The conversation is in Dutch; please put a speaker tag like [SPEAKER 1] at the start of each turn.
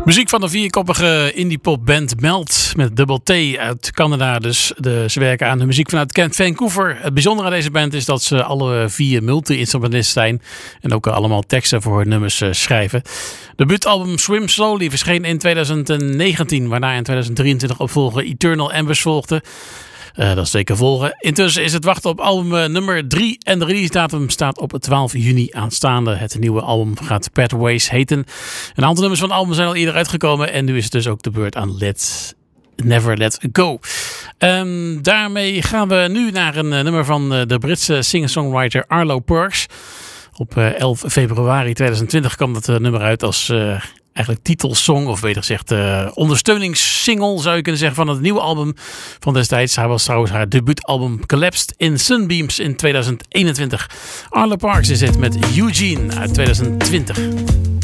[SPEAKER 1] Muziek van de vierkoppige indie-pop band Melt met dubbel T uit Canada. Dus ze werken aan de muziek vanuit Kent, Vancouver. Het bijzondere aan deze band is dat ze alle vier multi-instrumentalisten zijn en ook allemaal teksten voor hun nummers schrijven. Debuutalbum Swim Slowly verscheen in 2019, waarna in 2023 opvolger Eternal Embers volgde. Dat is zeker volgen. Intussen is het wachten op album nummer 3 en de release datum staat op 12 juni aanstaande. Het nieuwe album gaat Pathways heten. Een aantal nummers van het album zijn al eerder uitgekomen en nu is het dus ook de beurt aan Never Let Go. Daarmee gaan we nu naar een nummer van de Britse singer-songwriter Arlo Parks. Op 11 februari 2020 kwam dat nummer uit als eigenlijk titelsong, of beter gezegd ondersteuningssingle zou je kunnen zeggen, van het nieuwe album van destijds. Hij was trouwens haar debuutalbum Collapsed in Sunbeams in 2021. Arlo Parks is het met Eugene uit 2020.